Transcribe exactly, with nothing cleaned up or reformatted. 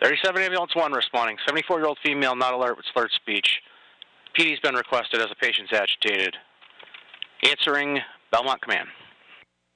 thirty-seven Ambulance one responding. seventy-four-year-old female not alert with slurred speech. P D's been requested as the patient's agitated. Answering Belmont Command.